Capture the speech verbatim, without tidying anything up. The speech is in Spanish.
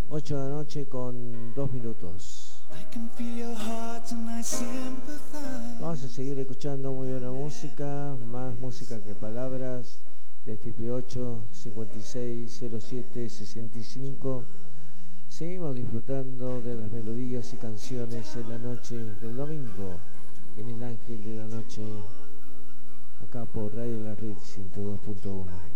ocho de la noche con dos minutos. Vamos a seguir escuchando muy buena música, más música que palabras, de Triple ocho, cincuenta y seis, cero siete, sesenta y cinco. Seguimos disfrutando de las melodías y canciones en la noche del domingo, en el Ángel de la Noche, acá por Radio La Red ciento dos punto uno.